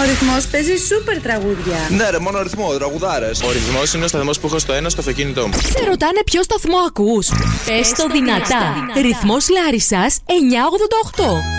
Ρυθμός παίζει σούπερ τραγούδια. Ναι, ρε, μόνο ρυθμό, τραγουδάρες. Ο Ρυθμός είναι ο σταθμός που έχω στο ένα στο αυτοκίνητό μου. Σε ρωτάνε ποιο σταθμό ακούς. Πες το δυνατά. Ρυθμός Λάρισσας 988.